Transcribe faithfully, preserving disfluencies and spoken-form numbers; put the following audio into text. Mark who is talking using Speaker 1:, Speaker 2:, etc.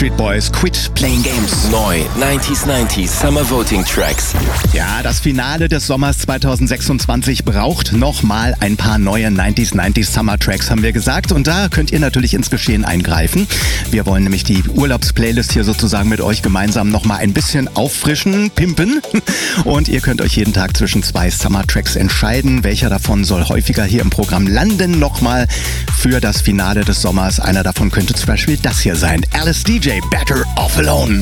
Speaker 1: Backstreet Boys, Quit Playing Games.
Speaker 2: Neu, neunziger neunzig Summer Voting Tracks.
Speaker 1: Ja, das Finale des Sommers zweitausendsechsundzwanzig braucht nochmal ein paar neue neunziger neunzig Summer Tracks, haben wir gesagt. Und da könnt ihr natürlich ins Geschehen eingreifen. Wir wollen nämlich die Urlaubsplaylist hier sozusagen mit euch gemeinsam nochmal ein bisschen auffrischen, pimpen. Und ihr könnt euch jeden Tag zwischen zwei Summer Tracks entscheiden. Welcher davon soll häufiger hier im Programm landen? Nochmal für das Finale des Sommers. Einer davon könnte zum Beispiel das hier sein. Alice D J, Better Off Alone.